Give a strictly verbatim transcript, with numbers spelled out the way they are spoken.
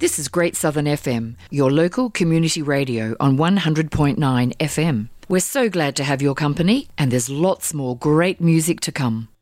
This is Great Southern F M, your local community radio on one hundred point nine F M. We're so glad to have your company, and there's lots more great music to come.